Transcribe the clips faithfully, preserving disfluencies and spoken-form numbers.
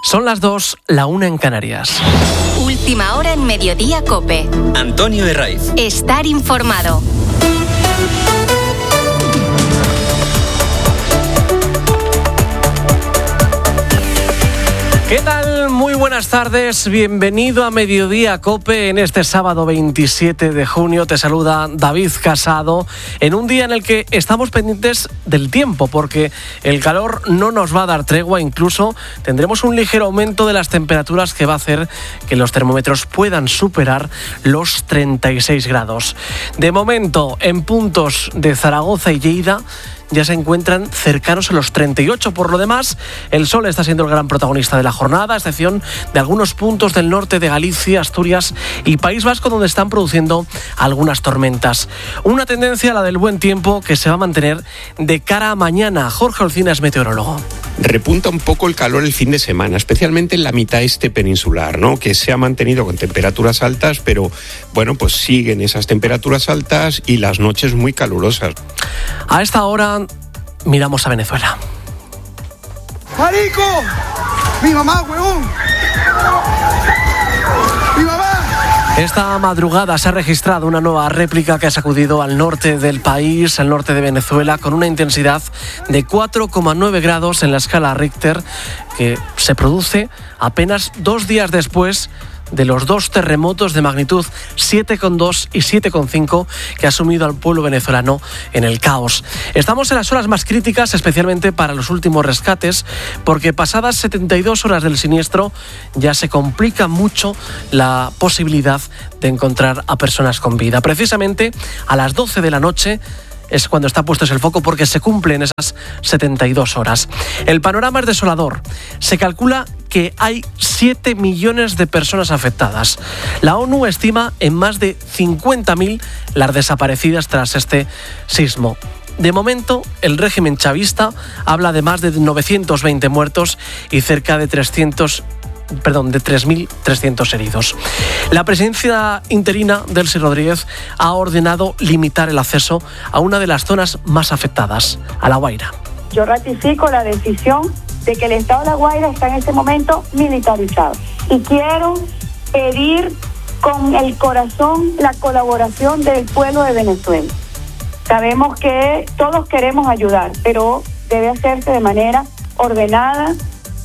Son las dos, la una en Canarias. Última hora en Mediodía COPE. Antonio Herraiz. Estar informado. ¿Qué tal? Muy buenas tardes, bienvenido a Mediodía COPE en este sábado veintisiete de junio. Te saluda David Casado en un día en el que estamos pendientes del tiempo porque el calor no nos va a dar tregua, incluso tendremos un ligero aumento de las temperaturas que va a hacer que los termómetros puedan superar los treinta y seis grados. De momento, en puntos de Zaragoza y Lleida ya se encuentran cercanos a los treinta y ocho. Por lo demás, el sol está siendo el gran protagonista de la jornada, a excepción de algunos puntos del norte de Galicia, Asturias y País Vasco, donde están produciendo algunas tormentas. Una tendencia, la del buen tiempo, que se va a mantener de cara a mañana. Jorge Olcina es meteorólogo. Repunta un poco el calor el fin de semana, especialmente en la mitad este peninsular, ¿no? Que se ha mantenido con temperaturas altas, pero bueno, pues siguen esas temperaturas altas y las noches muy calurosas. A esta hora miramos a Venezuela. ¡Marico! ¡Mi mamá, huevón! ¡Mi mamá! Esta madrugada se ha registrado una nueva réplica que ha sacudido al norte del país, al norte de Venezuela, con una intensidad de cuatro coma nueve grados en la escala Richter, que se produce apenas dos días después de los dos terremotos de magnitud siete coma dos y siete coma cinco que ha sumido al pueblo venezolano en el caos. Estamos en las horas más críticas, especialmente para los últimos rescates, porque pasadas setenta y dos horas del siniestro ya se complica mucho la posibilidad de encontrar a personas con vida. Precisamente a las doce de la noche es cuando está puesto el foco, porque se cumplen esas setenta y dos horas. El panorama es desolador. Se calcula que hay siete millones de personas afectadas. La ONU estima en más de cincuenta mil las desaparecidas tras este sismo. De momento, el régimen chavista habla de más de novecientos veinte muertos y cerca de trescientos Perdón, de tres mil trescientos heridos. La presidencia interina Delcy Rodríguez ha ordenado limitar el acceso a una de las zonas más afectadas, a La Guaira. Yo ratifico la decisión de que el estado de La Guaira está en este momento militarizado. Y quiero pedir con el corazón la colaboración del pueblo de Venezuela. Sabemos que todos queremos ayudar, pero debe hacerse de manera ordenada.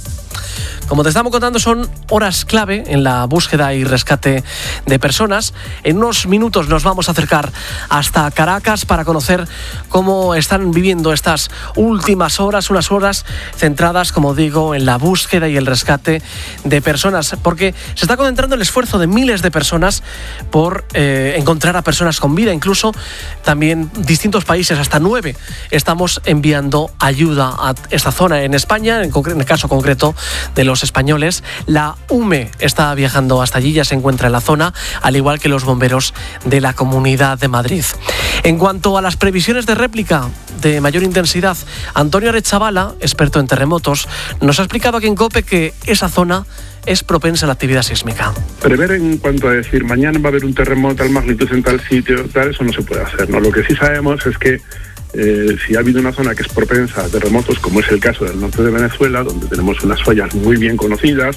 Como te estamos contando, son horas clave en la búsqueda y rescate de personas. En unos minutos nos vamos a acercar hasta Caracas para conocer cómo están viviendo estas últimas horas, unas horas centradas, como digo, en la búsqueda y el rescate de personas, porque se está concentrando el esfuerzo de miles de personas por eh, encontrar a personas con vida. Incluso también distintos países, hasta nueve, estamos enviando ayuda a esta zona. En España, en, en el caso concreto de los españoles, la U M E está viajando hasta allí, ya se encuentra en la zona, al igual que los bomberos de la Comunidad de Madrid. En cuanto a las previsiones de réplica de mayor intensidad, Antonio Arechavala, experto en terremotos, nos ha explicado aquí en COPE que esa zona es propensa a la actividad sísmica. Prever en cuanto a decir mañana va a haber un terremoto tal magnitud en tal sitio, tal, eso no se puede hacer, ¿no? Lo que sí sabemos es que Eh, si ha habido una zona que es propensa a terremotos, como es el caso del norte de Venezuela, donde tenemos unas fallas muy bien conocidas,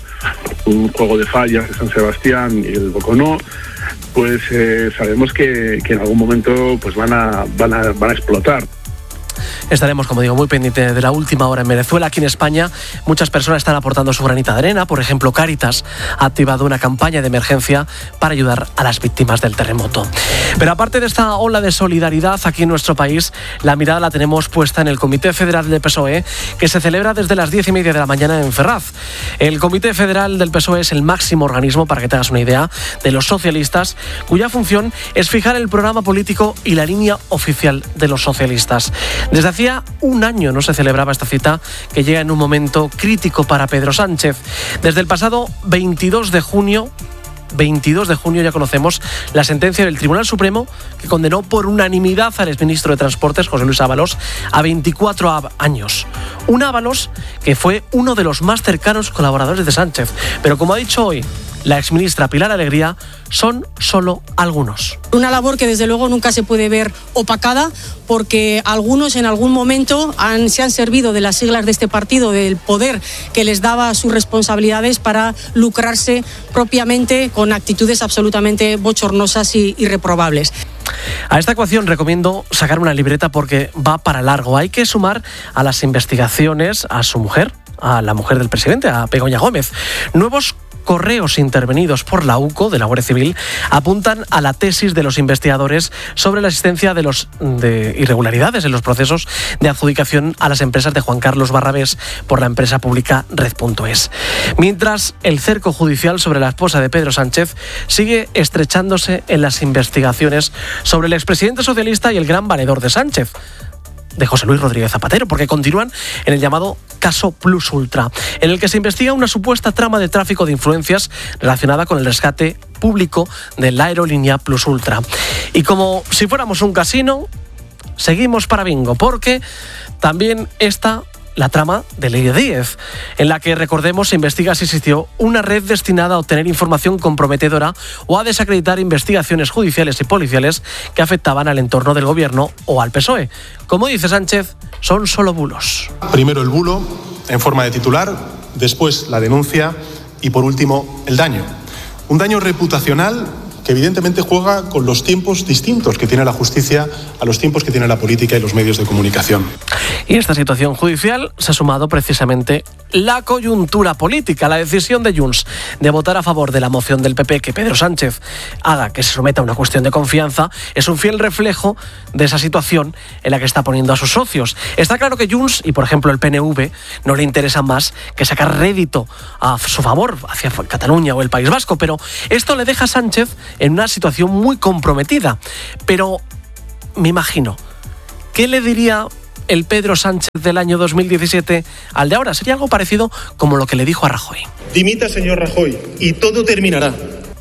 un juego de fallas de San Sebastián y el Boconó, pues eh, sabemos que, que en algún momento pues van a, van a, van a explotar. Estaremos, como digo, muy pendientes de la última hora en Venezuela. Aquí en España muchas personas están aportando su granita de arena. Por ejemplo, Cáritas ha activado una campaña de emergencia para ayudar a las víctimas del terremoto. Pero aparte de esta ola de solidaridad aquí en nuestro país, la mirada la tenemos puesta en el Comité Federal del P S O E, que se celebra desde las diez y media de la mañana en Ferraz. El Comité Federal del P S O E es el máximo organismo, para que te hagas una idea, de los socialistas, cuya función es fijar el programa político y la línea oficial de los socialistas. Desde hacía un año no se celebraba esta cita, que llega en un momento crítico para Pedro Sánchez. Desde el pasado veintidós de junio veintidós de junio ya conocemos la sentencia del Tribunal Supremo, que condenó por unanimidad al exministro de Transportes, José Luis Ábalos, a veinticuatro años. Un Ábalos que fue uno de los más cercanos colaboradores de Sánchez. Pero como ha dicho hoy la exministra Pilar Alegría son solo algunos. Una labor que desde luego nunca se puede ver opacada, porque algunos en algún momento han, se han servido de las siglas de este partido, del poder que les daba sus responsabilidades, para lucrarse propiamente con actitudes absolutamente bochornosas y irreprobables. A esta ecuación recomiendo sacar una libreta porque va para largo. Hay que sumar a las investigaciones a su mujer, a la mujer del presidente, a Begoña Gómez. Nuevos correos intervenidos por la U C O de la Guardia Civil apuntan a la tesis de los investigadores sobre la existencia de, los, de irregularidades en los procesos de adjudicación a las empresas de Juan Carlos Barrabés por la empresa pública Red punto es. Mientras el cerco judicial sobre la esposa de Pedro Sánchez sigue estrechándose en las investigaciones sobre el expresidente socialista y el gran valedor de Sánchez, de José Luis Rodríguez Zapatero, porque continúan en el llamado caso Plus Ultra, en el que se investiga una supuesta trama de tráfico de influencias relacionada con el rescate público de la aerolínea Plus Ultra. Y como si fuéramos un casino, seguimos para bingo, porque también está la trama de Ley Díez, en la que, recordemos, se investiga si existió una red destinada a obtener información comprometedora o a desacreditar investigaciones judiciales y policiales que afectaban al entorno del gobierno o al P S O E. Como dice Sánchez, son solo bulos. Primero el bulo, en forma de titular, después la denuncia y, por último, el daño. Un daño reputacional que evidentemente juega con los tiempos distintos que tiene la justicia a los tiempos que tiene la política y los medios de comunicación. Y esta situación judicial se ha sumado precisamente la coyuntura política. La decisión de Junts de votar a favor de la moción del P P que Pedro Sánchez haga que se someta a una cuestión de confianza es un fiel reflejo de esa situación en la que está poniendo a sus socios. Está claro que Junts y, por ejemplo, el P N V no le interesa más que sacar rédito a su favor hacia Cataluña o el País Vasco, pero esto le deja a Sánchez en una situación muy comprometida. Pero me imagino, ¿qué le diría el Pedro Sánchez del año dos mil diecisiete al de ahora? Sería algo parecido como lo que le dijo a Rajoy. Dimita, señor Rajoy, y todo terminará.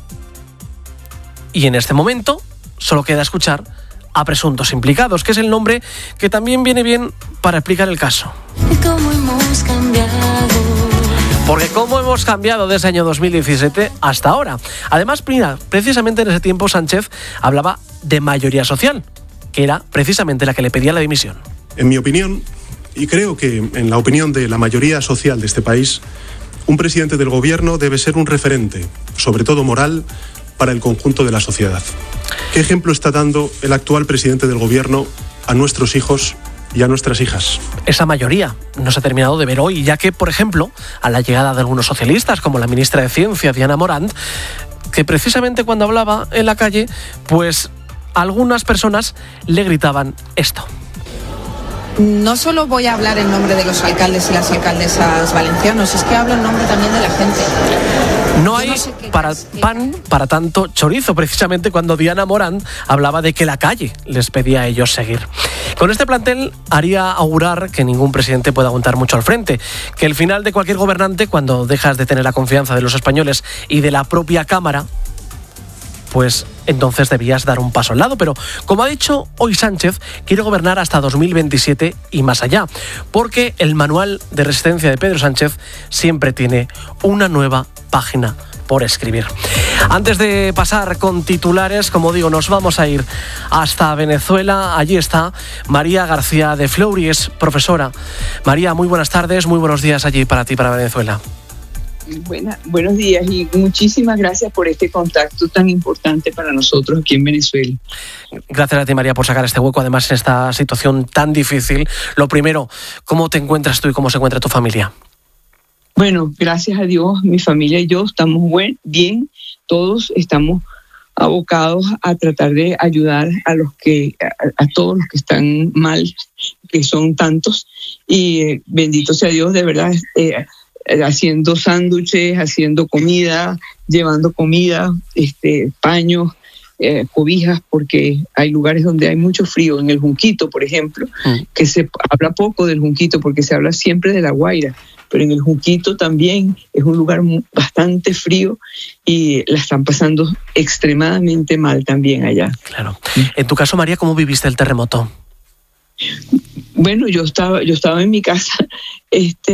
Y en este momento solo queda escuchar a presuntos implicados, que es el nombre que también viene bien para explicar el caso. ¿Cómo hemos cambiado? Porque cómo hemos cambiado desde el año dos mil diecisiete hasta ahora. Además, mira, precisamente en ese tiempo Sánchez hablaba de mayoría social, que era precisamente la que le pedía la dimisión. En mi opinión, y creo que en la opinión de la mayoría social de este país, un presidente del gobierno debe ser un referente, sobre todo moral, para el conjunto de la sociedad. ¿Qué ejemplo está dando el actual presidente del gobierno a nuestros hijos y a nuestras hijas? Esa mayoría no se ha terminado de ver hoy, ya que, por ejemplo, a la llegada de algunos socialistas, como la ministra de Ciencia, Diana Morant, que precisamente cuando hablaba en la calle, pues algunas personas le gritaban esto. No solo voy a hablar en nombre de los alcaldes y las alcaldesas valencianos, es que hablo en nombre también de la gente. No hay no sé para pan para tanto chorizo, precisamente cuando Diana Morant hablaba de que la calle les pedía a ellos seguir. Con este plantel haría augurar que ningún presidente pueda aguantar mucho al frente, que el final de cualquier gobernante, cuando dejas de tener la confianza de los españoles y de la propia Cámara, pues entonces debías dar un paso al lado. Pero, como ha dicho hoy Sánchez, quiere gobernar hasta dos mil veintisiete y más allá, porque el manual de resistencia de Pedro Sánchez siempre tiene una nueva página por escribir. Antes de pasar con titulares, como digo, nos vamos a ir hasta Venezuela. Allí está María García de Fleury, es profesora. María, muy buenas tardes, muy buenos días allí para ti, para Venezuela. Buena, buenos días y muchísimas gracias por este contacto tan importante para nosotros aquí en Venezuela. Gracias a ti, María, por sacar este hueco, además en esta situación tan difícil. Lo primero, ¿cómo te encuentras tú y cómo se encuentra tu familia? Bueno, gracias a Dios, mi familia y yo estamos buen, bien, todos estamos abocados a tratar de ayudar a los que a, a todos los que están mal, que son tantos, y eh, bendito sea Dios, de verdad, eh, haciendo sándwiches, haciendo comida, llevando comida, este, paños, eh, cobijas, porque hay lugares donde hay mucho frío. En el Junquito, por ejemplo, mm. que se habla poco del Junquito porque se habla siempre de La Guaira, pero en el Junquito también es un lugar bastante frío y la están pasando extremadamente mal también allá. Claro. En tu caso, María, ¿cómo viviste el terremoto? Bueno, yo estaba, yo estaba en mi casa, este,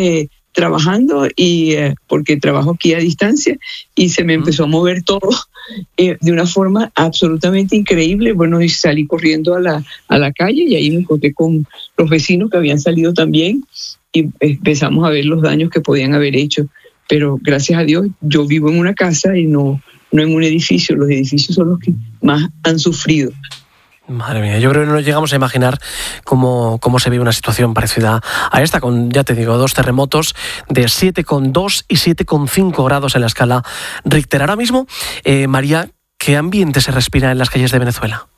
trabajando y eh, porque trabajo aquí a distancia y se me empezó a mover todo eh, de una forma absolutamente increíble. Bueno, y salí corriendo a la, a la calle y ahí me encontré con los vecinos que habían salido también y empezamos a ver los daños que podían haber hecho. Pero gracias a Dios yo vivo en una casa y no, no en un edificio. Los edificios son los que más han sufrido. Madre mía, yo creo que no nos llegamos a imaginar cómo, cómo se vive una situación parecida a esta, con, ya te digo, dos terremotos de siete coma dos y siete coma cinco grados en la escala Richter. Ahora mismo, eh, María, ¿qué ambiente se respira en las calles de Venezuela?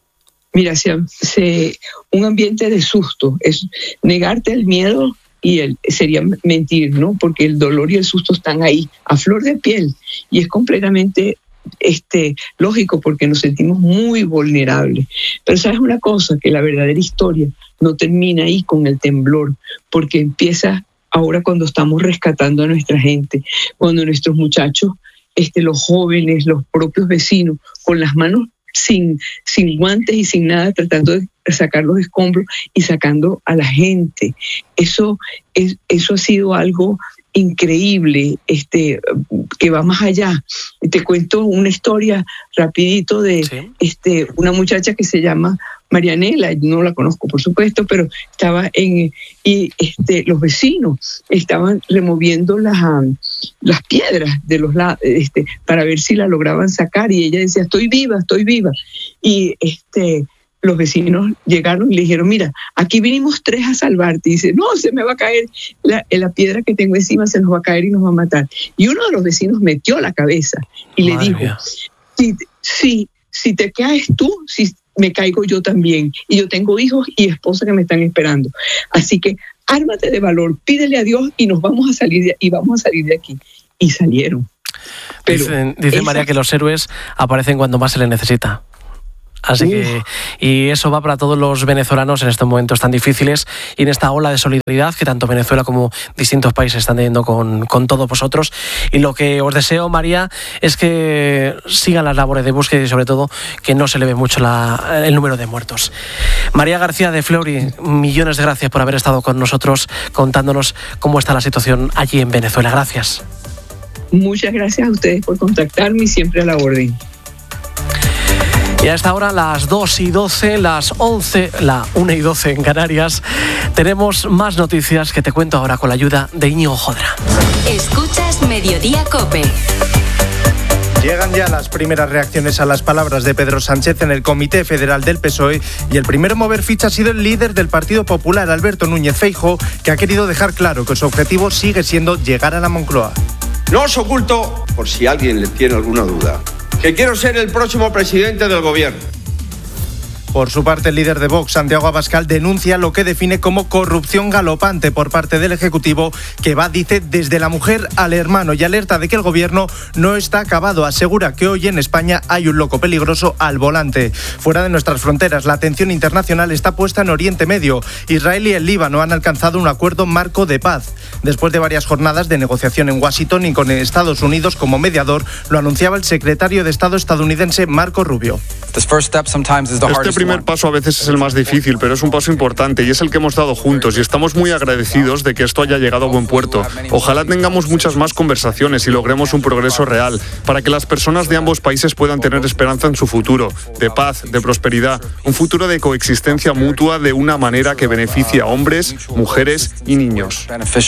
Mira, se, se, un ambiente de susto, es negarte el miedo y el, sería mentir, ¿no? Porque el dolor y el susto están ahí, a flor de piel, y es completamente Este, lógico porque nos sentimos muy vulnerables. Pero sabes una cosa, que la verdadera historia no termina ahí con el temblor, porque empieza ahora cuando estamos rescatando a nuestra gente, cuando nuestros muchachos, este, los jóvenes, los propios vecinos, con las manos sin, sin guantes y sin nada, tratando de sacar los escombros y sacando a la gente. Eso, es, eso ha sido algo increíble, este, que va más allá. Te cuento una historia rapidito de ¿sí? este, una muchacha que se llama Marianela, no la conozco por supuesto, pero estaba en, y este, los vecinos estaban removiendo las, um, las piedras de los lados, este, para ver si la lograban sacar, y ella decía, estoy viva, estoy viva, y este los vecinos llegaron y le dijeron, mira, aquí vinimos tres a salvarte. Y dice, no, se me va a caer la, la piedra que tengo encima, se nos va a caer y nos va a matar. Y uno de los vecinos metió la cabeza y Madre le dijo, si, si, si te caes tú, si me caigo yo también. Y yo tengo hijos y esposa que me están esperando. Así que ármate de valor, pídele a Dios y nos vamos a salir de, y vamos a salir de aquí. Y salieron. Pero dice dice esa... María que los héroes aparecen cuando más se les necesita. Así que, y eso va para todos los venezolanos en estos momentos tan difíciles y en esta ola de solidaridad que tanto Venezuela como distintos países están teniendo con, con todos vosotros. Y lo que os deseo, María, es que sigan las labores de búsqueda y sobre todo que no se eleve mucho la, el número de muertos. María García de Fleury, millones de gracias por haber estado con nosotros contándonos cómo está la situación allí en Venezuela. Gracias. Muchas gracias a ustedes por contactarme y siempre a la orden. Y a esta hora, las dos y doce, las once, la una y doce en Canarias, tenemos más noticias que te cuento ahora con la ayuda de Íñigo Jodra. Escuchas Mediodía COPE. Llegan ya las primeras reacciones a las palabras de Pedro Sánchez en el Comité Federal del P S O E y el primero en mover ficha ha sido el líder del Partido Popular, Alberto Núñez Feijóo, que ha querido dejar claro que su objetivo sigue siendo llegar a la Moncloa. No os oculto, por si alguien le tiene alguna duda, que quiero ser el próximo presidente del gobierno. Por su parte, el líder de Vox, Santiago Abascal, denuncia lo que define como corrupción galopante por parte del Ejecutivo, que va, dice, desde la mujer al hermano, y alerta de que el gobierno no está acabado. Asegura que hoy en España hay un loco peligroso al volante. Fuera de nuestras fronteras, la atención internacional está puesta en Oriente Medio. Israel y el Líbano han alcanzado un acuerdo marco de paz. Después de varias jornadas de negociación en Washington y con Estados Unidos como mediador, lo anunciaba el secretario de Estado estadounidense Marco Rubio. Este primer paso a veces es el más difícil, pero es un paso importante y es el que hemos dado juntos y estamos muy agradecidos de que esto haya llegado a buen puerto. Ojalá tengamos muchas más conversaciones y logremos un progreso real para que las personas de ambos países puedan tener esperanza en su futuro, de paz, de prosperidad, un futuro de coexistencia mutua de una manera que beneficie a hombres, mujeres y niños.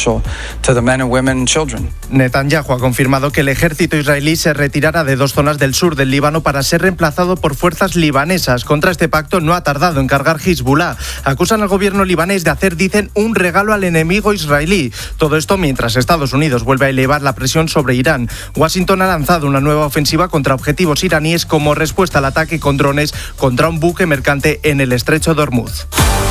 Netanyahu ha confirmado que el ejército israelí se retirará de dos zonas del sur del Líbano para ser reemplazado por fuerzas libanesas. Contra este pacto no ha tardado en cargar Hezbollah. Acusan al gobierno libanés de hacer, dicen, un regalo al enemigo israelí. Todo esto mientras Estados Unidos vuelve a elevar la presión sobre Irán. Washington ha lanzado una nueva ofensiva contra objetivos iraníes como respuesta al ataque con drones contra un buque mercante en el estrecho de Hormuz.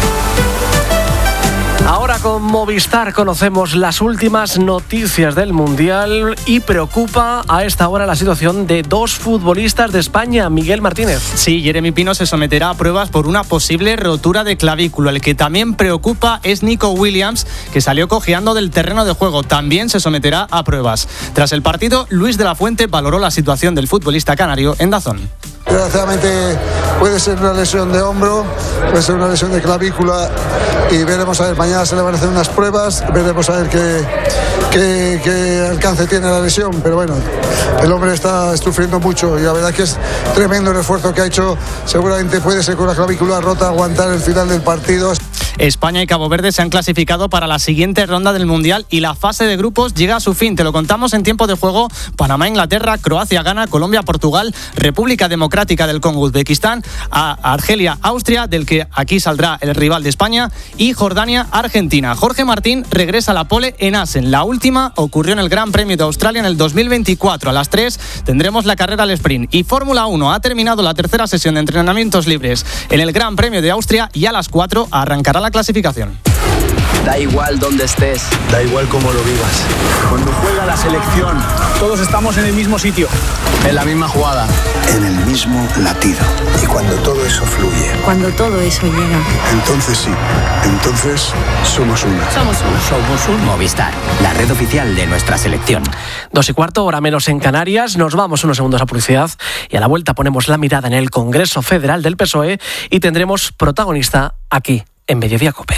Ahora con Movistar conocemos las últimas noticias del Mundial y preocupa a esta hora la situación de dos futbolistas de España. Miguel Martínez. Sí, Jeremy Pino se someterá a pruebas por una posible rotura de clavícula. El que también preocupa es Nico Williams, que salió cojeando del terreno de juego. También se someterá a pruebas. Tras el partido, Luis de la Fuente valoró la situación del futbolista canario en DAZN. Desgraciadamente puede ser una lesión de hombro, puede ser una lesión de clavícula y veremos a ver, mañana se le van a hacer unas pruebas, veremos a ver qué, qué, qué alcance tiene la lesión, pero bueno, el hombre está sufriendo mucho y la verdad que es tremendo el esfuerzo que ha hecho, seguramente puede ser con la clavícula rota aguantar el final del partido. España y Cabo Verde se han clasificado para la siguiente ronda del Mundial y la fase de grupos llega a su fin. Te lo contamos en tiempo de juego. Panamá, Inglaterra, Croacia, Ghana, Colombia, Portugal, República Democrática del Congo, Uzbekistán, a Argelia, Austria, del que aquí saldrá el rival de España, y Jordania, Argentina. Jorge Martín regresa a la pole en Assen. La última ocurrió en el Gran Premio de Australia en el dos mil veinticuatro. A las tres tendremos la carrera al sprint. Y Fórmula uno ha terminado la tercera sesión de entrenamientos libres en el Gran Premio de Austria y a las cuatro arrancará la clasificación. Da igual dónde estés, da igual cómo lo vivas. Cuando juega la selección, todos estamos en el mismo sitio, en la misma jugada, en el mismo latido. Y cuando todo eso fluye, cuando todo eso llega, entonces sí, entonces somos uno. Somos uno. Somos un Movistar, la red oficial de nuestra selección. Dos y cuarto, hora menos en Canarias. Nos vamos unos segundos a publicidad y a la vuelta ponemos la mirada en el Congreso Federal del P S O E y tendremos protagonista aquí en Mediodía COPE.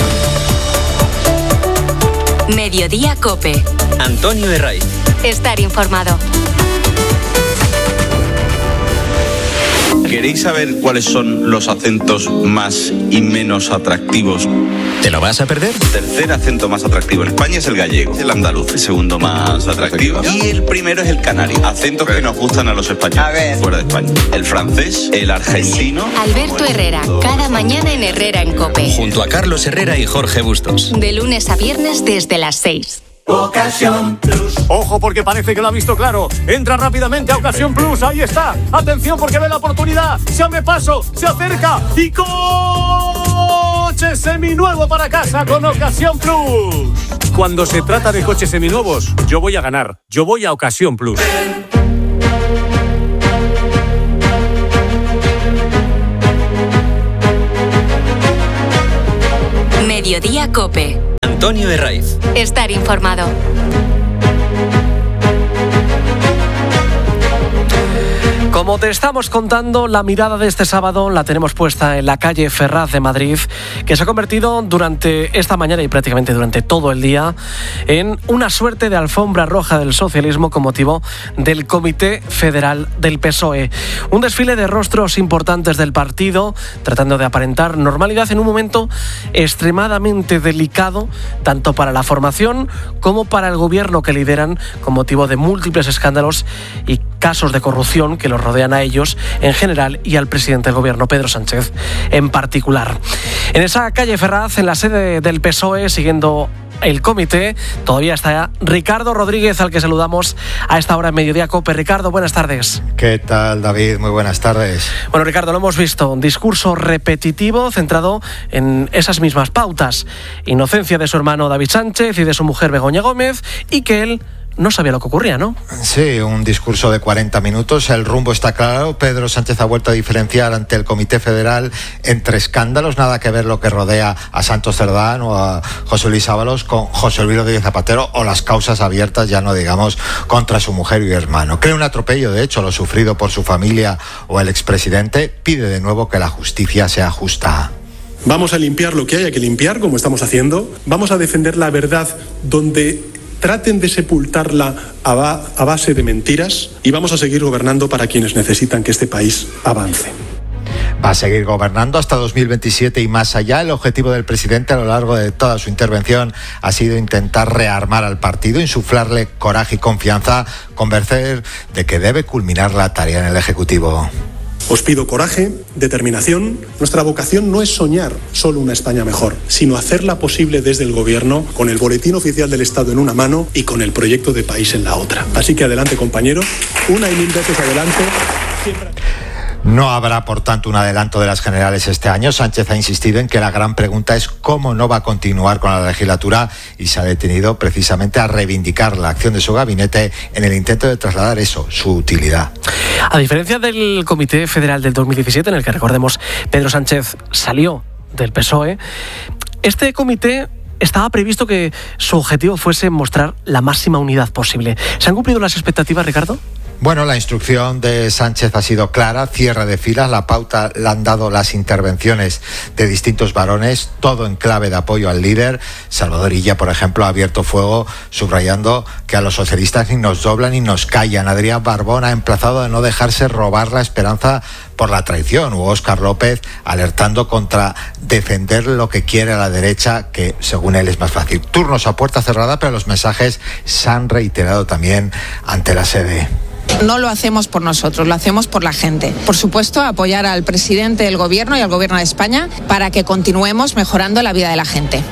Mediodía COPE. Antonio Herraiz. Estar informado. ¿Queréis saber cuáles son los acentos más y menos atractivos? ¿Te lo vas a perder? El tercer acento más atractivo en España es el gallego, el andaluz, el segundo más atractivo. Y el primero es el canario. Acentos que nos gustan a los españoles a ver. Fuera de España. El francés, el argentino. Alberto Herrera, cada mañana en Herrera en COPE. Junto a Carlos Herrera y Jorge Bustos. De lunes a viernes desde las seis. Ocasión Plus. Ojo porque parece que lo ha visto claro. Entra rápidamente a Ocasión Plus. Ahí está. Atención porque ve la oportunidad. Se abre paso. Se acerca. Y coche seminuevo para casa con Ocasión Plus. Cuando se trata de coches seminuevos, yo voy a ganar. Yo voy a Ocasión Plus. Mediodía COPE. Antonio Herraiz. Estar informado. Como te estamos contando, la mirada de este sábado la tenemos puesta en la calle Ferraz de Madrid, que se ha convertido durante esta mañana y prácticamente durante todo el día en una suerte de alfombra roja del socialismo con motivo del Comité Federal del P S O E. Un desfile de rostros importantes del partido, tratando de aparentar normalidad en un momento extremadamente delicado, tanto para la formación como para el gobierno que lideran, con motivo de múltiples escándalos y casos de corrupción que los rodean a ellos en general y al presidente del gobierno, Pedro Sánchez, en particular. En esa calle Ferraz, en la sede del P S O E, siguiendo el comité, todavía está Ricardo Rodríguez, al que saludamos a esta hora en Mediodía COPE. Ricardo, buenas tardes. ¿Qué tal, David? Muy buenas tardes. Bueno, Ricardo, lo hemos visto, un discurso repetitivo centrado en esas mismas pautas. Inocencia de su hermano David Sánchez y de su mujer Begoña Gómez, y que él no sabía lo que ocurría, ¿no? Sí, un discurso de cuarenta minutos. El rumbo está claro. Pedro Sánchez ha vuelto a diferenciar ante el Comité Federal entre escándalos. Nada que ver lo que rodea a Santos Cerdán o a José Luis Ábalos con José Luis Rodríguez Zapatero, o las causas abiertas, ya no digamos, contra su mujer y hermano. Cree un atropello, de hecho, lo sufrido por su familia o el expresidente. Pide de nuevo que la justicia sea justa. Vamos a limpiar lo que haya que limpiar, como estamos haciendo. Vamos a defender la verdad donde traten de sepultarla a, ba- a base de mentiras, y vamos a seguir gobernando para quienes necesitan que este país avance. Va a seguir gobernando hasta dos mil veintisiete y más allá. El objetivo del presidente a lo largo de toda su intervención ha sido intentar rearmar al partido, insuflarle coraje y confianza, convencer de que debe culminar la tarea en el Ejecutivo. Os pido coraje, determinación. Nuestra vocación no es soñar solo una España mejor, sino hacerla posible desde el Gobierno, con el Boletín Oficial del Estado en una mano y con el proyecto de país en la otra. Así que adelante, compañeros. Una y mil veces adelante. Siempre... No habrá, por tanto, un adelanto de las generales este año. Sánchez ha insistido en que la gran pregunta es cómo no va a continuar con la legislatura, y se ha detenido precisamente a reivindicar la acción de su gabinete en el intento de trasladar eso, su utilidad. A diferencia del Comité Federal del dos mil diecisiete, en el que, recordemos, Pedro Sánchez salió del P S O E, este comité estaba previsto que su objetivo fuese mostrar la máxima unidad posible. ¿Se han cumplido las expectativas, Ricardo? Bueno, la instrucción de Sánchez ha sido clara, cierre de filas, la pauta la han dado las intervenciones de distintos varones, todo en clave de apoyo al líder. Salvador Illa, por ejemplo, ha abierto fuego subrayando que a los socialistas ni nos doblan ni nos callan. Adrián Barbón ha emplazado a no dejarse robar la esperanza por la traición. O Óscar López alertando contra defender lo que quiere a la derecha, que según él es más fácil. Turnos a puerta cerrada, pero los mensajes se han reiterado también ante la sede. No lo hacemos por nosotros, lo hacemos por la gente. Por supuesto, apoyar al presidente del gobierno y al gobierno de España para que continuemos mejorando la vida de la gente.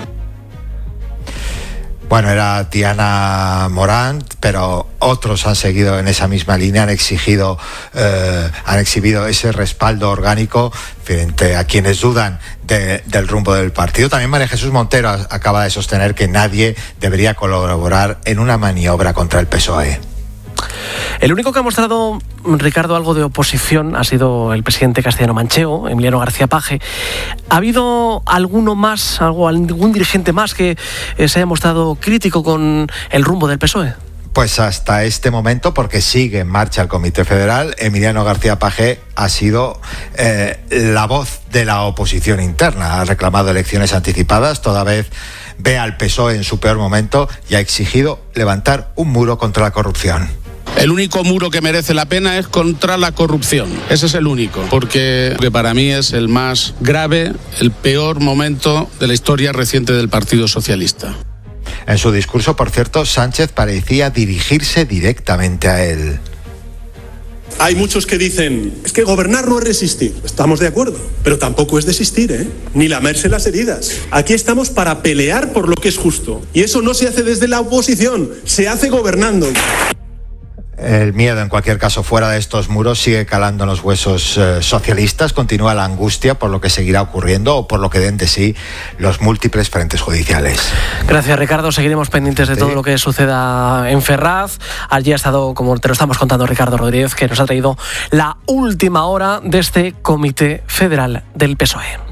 Bueno, era Diana Morant, pero otros han seguido en esa misma línea, han exigido, eh, han exhibido ese respaldo orgánico frente a quienes dudan de, del rumbo del partido. También María Jesús Montero acaba de sostener que nadie debería colaborar en una maniobra contra el P S O E. El único que ha mostrado, Ricardo, algo de oposición ha sido el presidente castellano-manchego, Emiliano García Paje. ¿Ha habido alguno más, algo, algún dirigente más que eh, se haya mostrado crítico con el rumbo del P S O E? Pues hasta este momento, porque sigue en marcha el Comité Federal, Emiliano García Paje ha sido eh, la voz de la oposición interna. Ha reclamado elecciones anticipadas, toda vez ve al P S O E en su peor momento y ha exigido levantar un muro contra la corrupción. El único muro que merece la pena es contra la corrupción. Ese es el único, porque para mí es el más grave, el peor momento de la historia reciente del Partido Socialista. En su discurso, por cierto, Sánchez parecía dirigirse directamente a él. Hay muchos que dicen, es que gobernar no es resistir. Estamos de acuerdo, pero tampoco es desistir, ¿eh? Ni lamerse las heridas. Aquí estamos para pelear por lo que es justo. Y eso no se hace desde la oposición, se hace gobernando. El miedo, en cualquier caso, fuera de estos muros sigue calando en los huesos eh, socialistas. Continúa la angustia por lo que seguirá ocurriendo o por lo que den de sí los múltiples frentes judiciales. Gracias, Ricardo. Seguiremos pendientes de sí. todo lo que suceda en Ferraz. Allí ha estado, como te lo estamos contando, Ricardo Rodríguez, que nos ha traído la última hora de este Comité Federal del P S O E.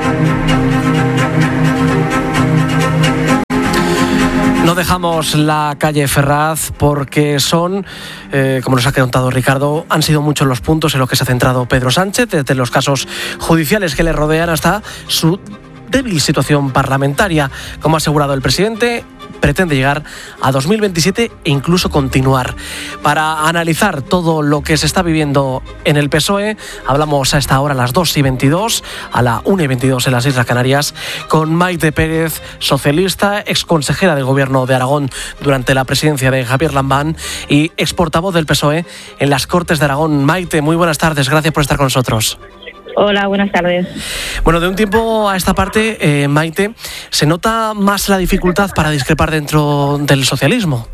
No dejamos la calle Ferraz porque son, eh, como nos ha contado Ricardo, han sido muchos los puntos en los que se ha centrado Pedro Sánchez, desde los casos judiciales que le rodean hasta su débil situación parlamentaria. Como ha asegurado el presidente, pretende llegar a dos mil veintisiete e incluso continuar. Para analizar todo lo que se está viviendo en el P S O E, hablamos a esta hora a las dos y veintidós, a la una y veintidós en las Islas Canarias, con Maite Pérez, socialista, exconsejera del Gobierno de Aragón durante la presidencia de Javier Lambán y exportavoz del P S O E en las Cortes de Aragón. Maite, muy buenas tardes, gracias por estar con nosotros. Hola, buenas tardes. Bueno, de un tiempo a esta parte, eh, Maite, ¿se nota más la dificultad para discrepar dentro del socialismo?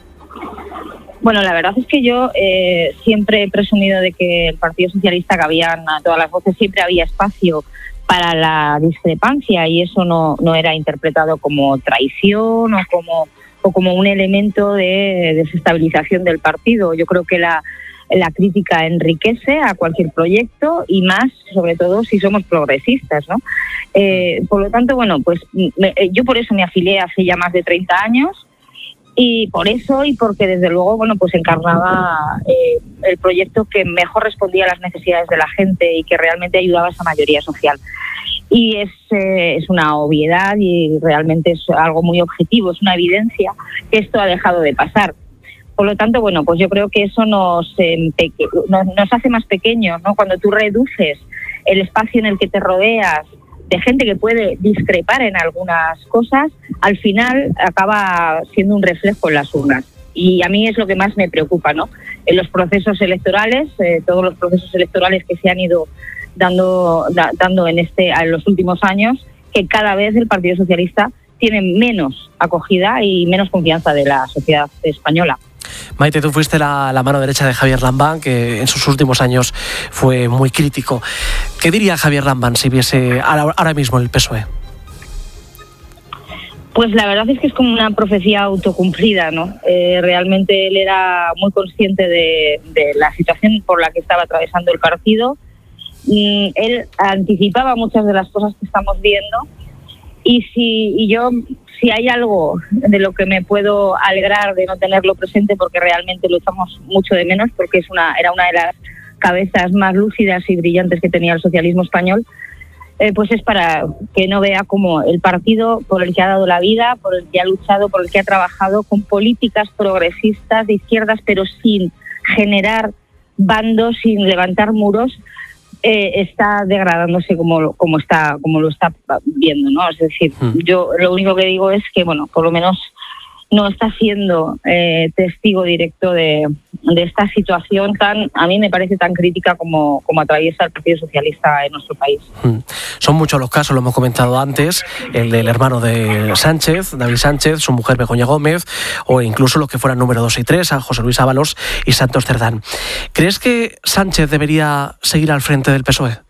Bueno, la verdad es que yo eh, siempre he presumido de que el Partido Socialista, que habían a todas las voces, siempre había espacio para la discrepancia y eso no, no era interpretado como traición o como, o como un elemento de desestabilización del partido. Yo creo que la La crítica enriquece a cualquier proyecto y más, sobre todo, si somos progresistas, ¿no? Eh, por lo tanto, bueno, pues me, yo por eso me afilié hace ya más de treinta años y por eso y porque desde luego, bueno, pues encarnaba eh, el proyecto que mejor respondía a las necesidades de la gente y que realmente ayudaba a esa mayoría social. Y es, eh, es una obviedad y realmente es algo muy objetivo, es una evidencia que esto ha dejado de pasar. Por lo tanto, bueno, pues yo creo que eso nos, eh, peque- nos, nos hace más pequeños, ¿no? Cuando tú reduces el espacio en el que te rodeas de gente que puede discrepar en algunas cosas, al final acaba siendo un reflejo en las urnas. Y a mí es lo que más me preocupa, ¿no? En los procesos electorales, eh, todos los procesos electorales que se han ido dando, da, dando en, este, en los últimos años, que cada vez el Partido Socialista tiene menos acogida y menos confianza de la sociedad española. Maite, tú fuiste la, la mano derecha de Javier Lambán, que en sus últimos años fue muy crítico. ¿Qué diría Javier Lambán si viese ahora mismo el P S O E? Pues la verdad es que es como una profecía autocumplida, ¿no? Eh, realmente él era muy consciente de, de la situación por la que estaba atravesando el partido. Y él anticipaba muchas de las cosas que estamos viendo. Y si y yo si hay algo de lo que me puedo alegrar de no tenerlo presente, porque realmente lo echamos mucho de menos, porque es una era una de las cabezas más lúcidas y brillantes que tenía el socialismo español, eh, pues es para que no vea como el partido por el que ha dado la vida, por el que ha luchado, por el que ha trabajado, con políticas progresistas de izquierdas, pero sin generar bandos, sin levantar muros, eh, está degradándose como, como, está, como lo está viendo, ¿no? Es decir, mm. yo lo único que digo es que, bueno, por lo menos no está siendo eh, testigo directo de, de esta situación tan, a mí me parece tan crítica como, como atraviesa el Partido Socialista en nuestro país. Mm. Son muchos los casos, lo hemos comentado antes, el del hermano de Sánchez, David Sánchez, su mujer Begoña Gómez, o incluso los que fueran número dos y tres, a José Luis Ábalos y Santos Cerdán. ¿Crees que Sánchez debería seguir al frente del P S O E?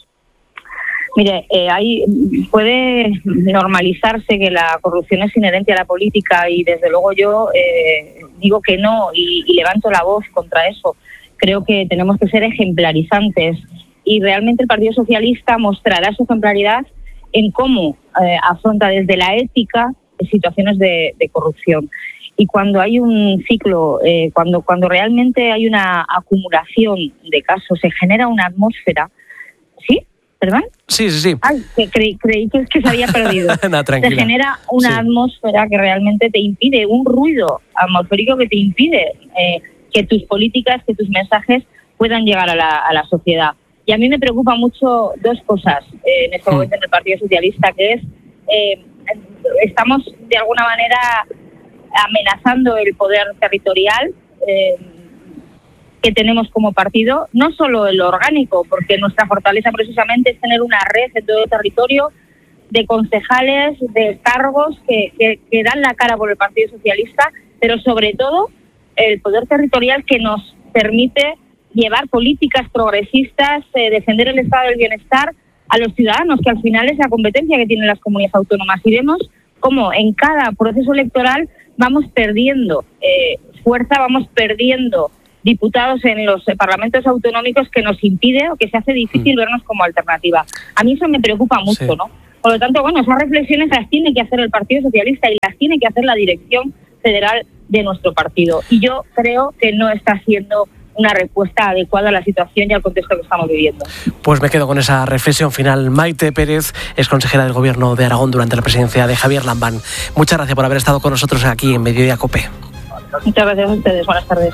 Mire, eh, hay, puede normalizarse que la corrupción es inherente a la política y desde luego yo eh, digo que no y, y levanto la voz contra eso. Creo que tenemos que ser ejemplarizantes y realmente el Partido Socialista mostrará su ejemplaridad en cómo eh, afronta desde la ética situaciones de, de corrupción. Y cuando hay un ciclo, eh, cuando, cuando realmente hay una acumulación de casos, se genera una atmósfera, ¿sí? ¿Perdón? Sí, sí, sí. Ay, que creí, creí que, que se había perdido. no, se genera una sí. atmósfera que realmente te impide, un ruido atmosférico que te impide eh, que tus políticas, que tus mensajes puedan llegar a la, a la sociedad. Y a mí me preocupa mucho dos cosas eh, en este momento en el Partido Socialista, que es, eh, estamos de alguna manera amenazando el poder territorial, eh, que tenemos como partido, no solo el orgánico, porque nuestra fortaleza precisamente es tener una red en todo el territorio de concejales, de cargos que, que, que dan la cara por el Partido Socialista, pero sobre todo el poder territorial que nos permite llevar políticas progresistas, eh, defender el estado del bienestar a los ciudadanos, que al final es la competencia que tienen las comunidades autónomas. Y vemos cómo en cada proceso electoral vamos perdiendo eh, fuerza, vamos perdiendo diputados en los parlamentos autonómicos, que nos impide o que se hace difícil mm. vernos como alternativa. A mí eso me preocupa mucho, sí. ¿no? Por lo tanto, bueno, esas reflexiones las tiene que hacer el Partido Socialista y las tiene que hacer la dirección federal de nuestro partido. Y yo creo que no está siendo una respuesta adecuada a la situación y al contexto que estamos viviendo. Pues me quedo con esa reflexión final. Maite Pérez es consejera del Gobierno de Aragón durante la presidencia de Javier Lambán. Muchas gracias por haber estado con nosotros aquí en Mediodía COPE. Muchas gracias a ustedes. Buenas tardes.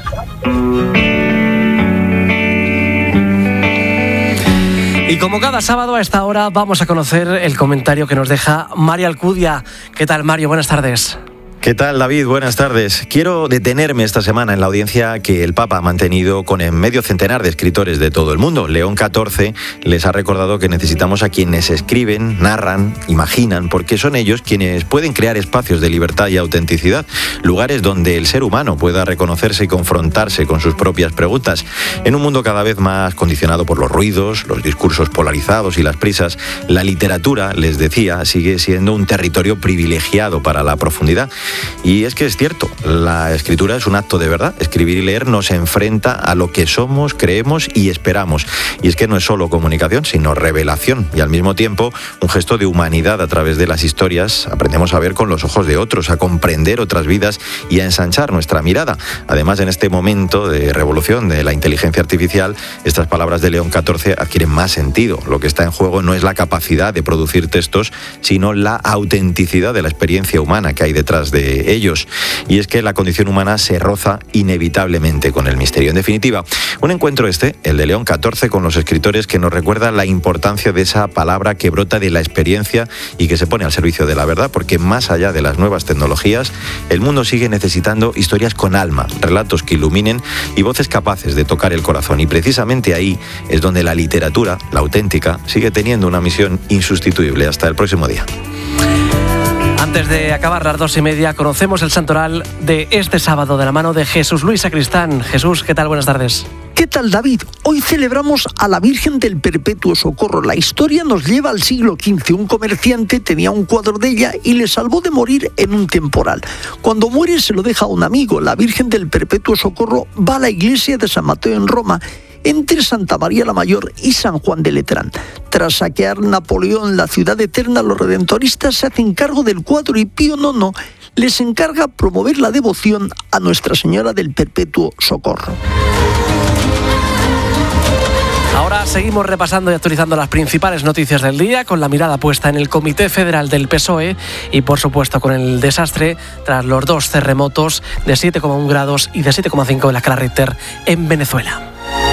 Y como cada sábado a esta hora vamos a conocer el comentario que nos deja Mario Alcudia. ¿Qué tal, Mario? Buenas tardes. ¿Qué tal, David? Buenas tardes. Quiero detenerme esta semana en la audiencia que el Papa ha mantenido con el medio centenar de escritores de todo el mundo. León catorce les ha recordado que necesitamos a quienes escriben, narran, imaginan, porque son ellos quienes pueden crear espacios de libertad y autenticidad, lugares donde el ser humano pueda reconocerse y confrontarse con sus propias preguntas. En un mundo cada vez más condicionado por los ruidos, los discursos polarizados y las prisas, la literatura, les decía, sigue siendo un territorio privilegiado para la profundidad. Y es que es cierto, la escritura es un acto de verdad. Escribir y leer nos enfrenta a lo que somos, creemos y esperamos. Y es que no es solo comunicación, sino revelación. Y al mismo tiempo, un gesto de humanidad a través de las historias. Aprendemos a ver con los ojos de otros, a comprender otras vidas y a ensanchar nuestra mirada. Además, en este momento de revolución de la inteligencia artificial, estas palabras de León catorce adquieren más sentido. Lo que está en juego no es la capacidad de producir textos, sino la autenticidad de la experiencia humana que hay detrás de ellos. Y es que la condición humana se roza inevitablemente con el misterio. En definitiva, un encuentro este, el de León catorce, con los escritores, que nos recuerda la importancia de esa palabra que brota de la experiencia y que se pone al servicio de la verdad, porque más allá de las nuevas tecnologías, el mundo sigue necesitando historias con alma, relatos que iluminen y voces capaces de tocar el corazón. Y precisamente ahí es donde la literatura, la auténtica, sigue teniendo una misión insustituible. Hasta el próximo día. Antes de acabar las dos y media, conocemos el santoral de este sábado de la mano de Jesús Luis Sacristán. Jesús, ¿qué tal? Buenas tardes. ¿Qué tal, David? Hoy celebramos a la Virgen del Perpetuo Socorro. La historia nos lleva al siglo quince. Un comerciante tenía un cuadro de ella y le salvó de morir en un temporal. Cuando muere se lo deja a un amigo. La Virgen del Perpetuo Socorro va a la iglesia de San Mateo en Roma entre Santa María la Mayor y San Juan de Letrán. Tras saquear Napoleón la ciudad eterna, los redentoristas se hacen cargo del cuadro y Pío nono les encarga promover la devoción a Nuestra Señora del Perpetuo Socorro. Ahora seguimos repasando y actualizando las principales noticias del día, con la mirada puesta en el Comité Federal del P S O E y, por supuesto, con el desastre tras los dos terremotos de siete coma uno grados y de siete coma cinco en la escala Richter en Venezuela.